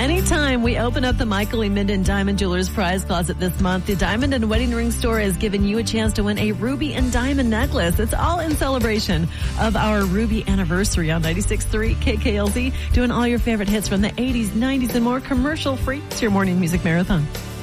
Anytime we open up the Michael E. Minden Diamond Jewelers prize closet this month, the Diamond and Wedding Ring store has given you a chance to win a ruby and diamond necklace. It's all in celebration of our ruby anniversary on 96.3 KKLZ, doing all your favorite hits from the 80s, 90s, and more, commercial free. It's your morning music marathon.